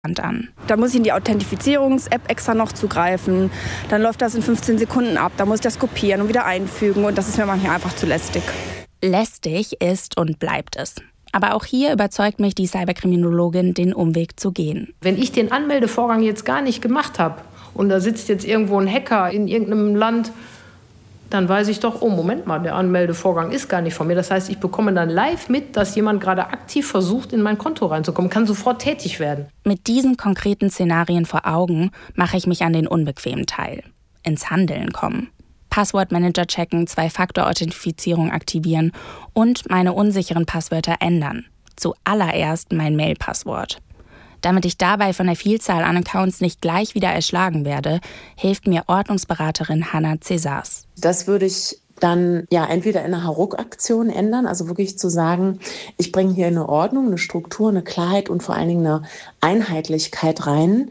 an. Da muss ich in die Authentifizierungs-App extra noch zugreifen. Dann läuft das in 15 Sekunden ab. Da muss ich das kopieren und wieder einfügen. Und das ist mir manchmal einfach zu lästig. Lästig ist und bleibt es. Aber auch hier überzeugt mich die Cyberkriminologin, den Umweg zu gehen. Wenn ich den Anmeldevorgang jetzt gar nicht gemacht habe und da sitzt jetzt irgendwo ein Hacker in irgendeinem Land, dann weiß ich doch, oh Moment mal, der Anmeldevorgang ist gar nicht von mir. Das heißt, ich bekomme dann live mit, dass jemand gerade aktiv versucht, in mein Konto reinzukommen, kann sofort tätig werden. Mit diesen konkreten Szenarien vor Augen mache ich mich an den unbequemen Teil. Ins Handeln kommen. Passwortmanager checken, 2-Faktor-Authentifizierung aktivieren und meine unsicheren Passwörter ändern. Zuallererst mein Mail-Passwort. Damit ich dabei von der Vielzahl an Accounts nicht gleich wieder erschlagen werde, hilft mir Ordnungsberaterin Hannah Cesars. Das würde ich dann entweder in einer Hauruck-Aktion ändern, also wirklich zu sagen, ich bringe hier eine Ordnung, eine Struktur, eine Klarheit und vor allen Dingen eine Einheitlichkeit rein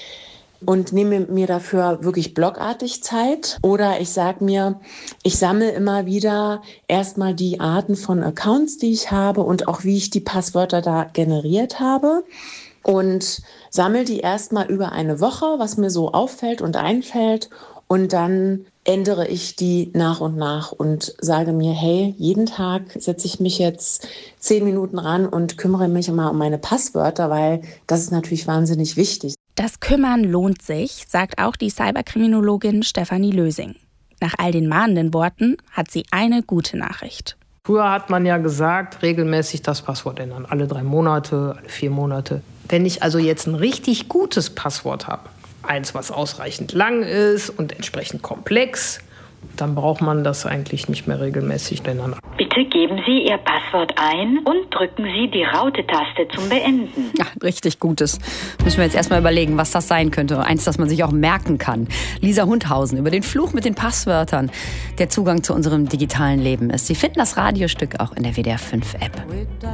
und nehme mir dafür wirklich blockartig Zeit. Oder ich sage mir, ich sammle immer wieder erstmal die Arten von Accounts, die ich habe und auch wie ich die Passwörter da generiert habe. Und sammle die erstmal über eine Woche, was mir so auffällt und einfällt. Und dann ändere ich die nach und nach und sage mir, hey, jeden Tag setze ich mich jetzt 10 Minuten ran und kümmere mich mal um meine Passwörter, weil das ist natürlich wahnsinnig wichtig. Das Kümmern lohnt sich, sagt auch die Cyberkriminologin Stefanie Lösing. Nach all den mahnenden Worten hat sie eine gute Nachricht. Früher hat man ja gesagt, regelmäßig das Passwort ändern. Alle 3 Monate, alle 4 Monate. Wenn ich also jetzt ein richtig gutes Passwort habe, eins, was ausreichend lang ist und entsprechend komplex, dann braucht man das eigentlich nicht mehr regelmäßig ändern. Bitte geben Sie Ihr Passwort ein und drücken Sie die Raute-Taste zum Beenden. Ja, richtig Gutes. Müssen wir jetzt erstmal überlegen, was das sein könnte. Eins, das man sich auch merken kann. Lisa Hundhausen über den Fluch mit den Passwörtern, der Zugang zu unserem digitalen Leben ist. Sie finden das Radiostück auch in der WDR 5 App.